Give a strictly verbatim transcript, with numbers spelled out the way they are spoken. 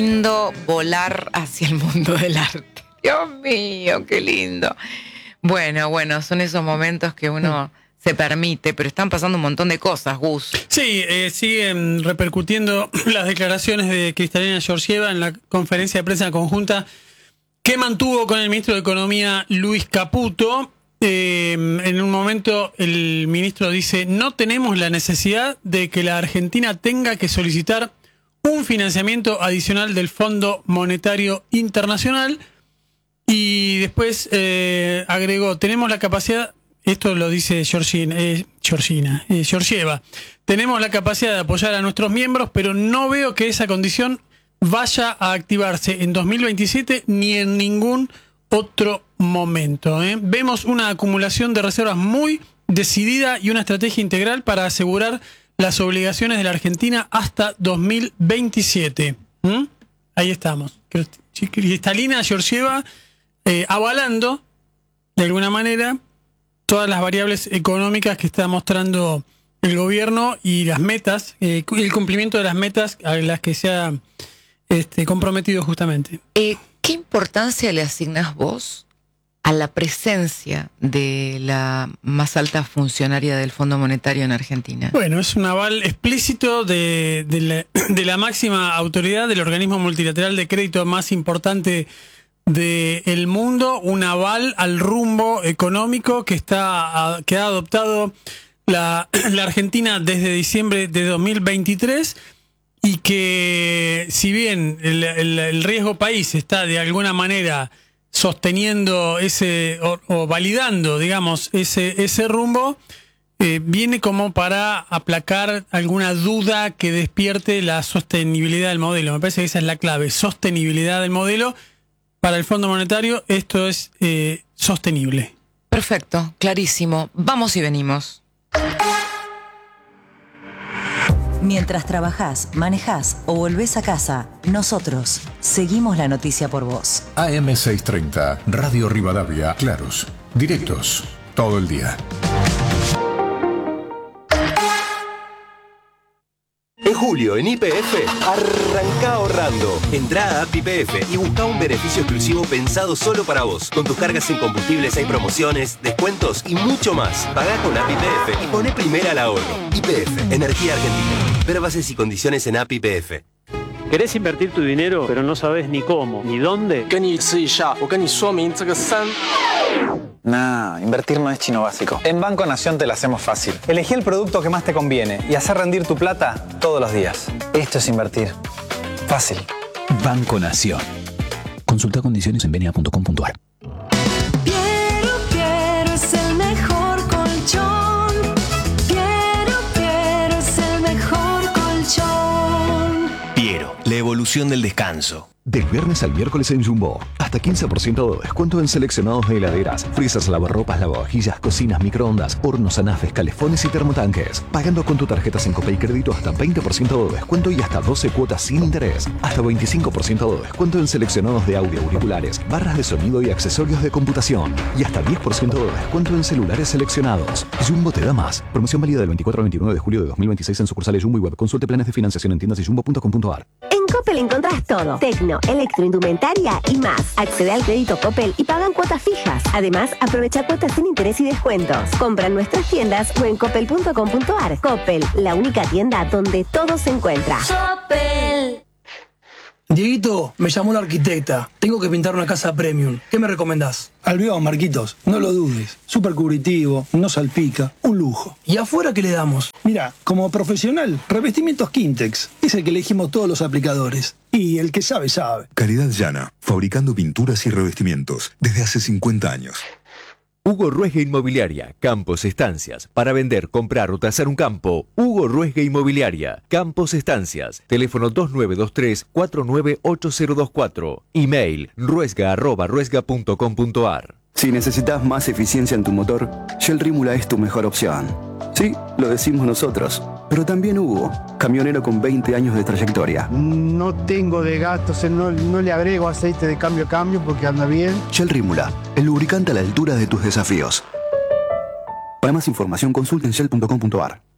lindo volar hacia el mundo del arte. Dios mío, qué lindo. Bueno, bueno, son esos momentos que uno se permite, pero están pasando un montón de cosas, Gus. Sí, eh, siguen repercutiendo las declaraciones de Kristalina Georgieva en la conferencia de prensa conjunta que mantuvo con el ministro de Economía, Luis Caputo. Eh, en un momento el ministro dice: no tenemos la necesidad de que la Argentina tenga que solicitar un financiamiento adicional del Fondo Monetario Internacional. Y después eh, agregó: tenemos la capacidad, esto lo dice Georgina, eh, Georgina eh, Georgieva, tenemos la capacidad de apoyar a nuestros miembros, pero no veo que esa condición vaya a activarse en dos mil veintisiete ni en ningún otro momento. ¿eh? Vemos una acumulación de reservas muy decidida y una estrategia integral para asegurar las obligaciones de la Argentina hasta dos mil veintisiete. ¿Mm? Ahí estamos. Kristalina Georgieva eh, avalando, de alguna manera, todas las variables económicas que está mostrando el gobierno y las metas, eh, el cumplimiento de las metas a las que se ha este, comprometido justamente. Eh, ¿Qué importancia le asignás vos a la presencia de la más alta funcionaria del Fondo Monetario en Argentina? Bueno, es un aval explícito de, de, la, de la máxima autoridad del organismo multilateral de crédito más importante del mundo, un aval al rumbo económico que está que ha adoptado la, la Argentina desde diciembre de dos mil veintitrés, y que si bien el, el, el riesgo país está de alguna manera sosteniendo ese o, o validando, digamos, ese, ese rumbo, eh, viene como para aplacar alguna duda que despierte la sostenibilidad del modelo. Me parece que esa es la clave, sostenibilidad del modelo. Para el Fondo Monetario esto es eh, sostenible. Perfecto, clarísimo. Vamos y venimos. Mientras trabajás, manejás o volvés a casa, nosotros seguimos la noticia por vos. A M seiscientos treinta, Radio Rivadavia, claros, directos, todo el día. En julio, en Y P F, arranca ahorrando. Entrá a App Y P F y busca un beneficio exclusivo pensado solo para vos. Con tus cargas en combustibles hay promociones, descuentos y mucho más. Pagá con App Y P F y poné primera al ahorro. Y P F, Energía Argentina. Ver bases y condiciones en App Y P F. ¿Querés invertir tu dinero, pero no sabes ni cómo, ni dónde? Nah, invertir no es chino básico. En Banco Nación te lo hacemos fácil. Elegí el producto que más te conviene y hacer rendir tu plata todos los días. Esto es invertir. Fácil. Banco Nación. Consulta condiciones en benia punto com punto ar. Piero, Piero es el mejor colchón. Piero, Piero es el mejor colchón. Piero, la evolución del descanso. Del viernes al miércoles en Jumbo, hasta quince por ciento de descuento en seleccionados de heladeras, freezers, lavarropas, lavavajillas, cocinas, microondas, hornos, anafes, calefones y termotanques. Pagando con tu tarjeta Syncopay Crédito hasta veinte por ciento de descuento y hasta doce cuotas sin interés. Hasta veinticinco por ciento de descuento en seleccionados de audio, auriculares, barras de sonido y accesorios de computación. Y hasta diez por ciento de descuento en celulares seleccionados. Jumbo te da más. Promoción válida del veinticuatro al veintinueve de julio de dos mil veintiséis en sucursales Jumbo y web. Consulte planes de financiación en tiendas y jumbo punto com punto ar. En Coppel encontrás todo. Tecno, electroindumentaria y más. Accede al crédito Coppel y pagan cuotas fijas. Además, aprovecha cuotas sin interés y descuentos. Compra en nuestras tiendas o en coppel punto com punto ar. Coppel, la única tienda donde todo se encuentra. Coppel. Dieguito, me llamó la arquitecta. Tengo que pintar una casa premium. ¿Qué me recomendás? Albión, Marquitos, no lo dudes. Súper cubritivo, no salpica, un lujo. ¿Y afuera qué le damos? Mira, como profesional, revestimientos Quintex. Es el que elegimos todos los aplicadores. Y el que sabe, sabe. Calidad llana, fabricando pinturas y revestimientos desde hace cincuenta años. Hugo Ruesga Inmobiliaria, Campos Estancias. Para vender, comprar o tasar un campo, Hugo Ruesga Inmobiliaria, Campos Estancias. Teléfono dos nueve dos tres, cuatro nueve ocho cero dos cuatro. Email ruesga arroba ruesga punto com punto ar. Si necesitas más eficiencia en tu motor, Shell Rímula es tu mejor opción. Sí, lo decimos nosotros, pero también Hugo, camionero con veinte años de trayectoria. No tengo de gastos, no, no le agrego aceite de cambio a cambio porque anda bien. Shell Rímula, el lubricante a la altura de tus desafíos. Para más información consulta en shell punto com punto ar.